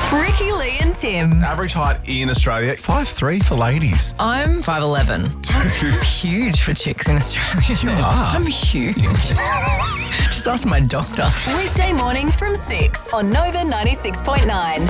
Ricky, Lee and Tim. Average height in Australia, 5'3" for ladies. I'm 5'11". I'm huge for chicks in Australia. You are. I'm huge. Just ask my doctor. Weekday mornings from 6 on Nova 96.9.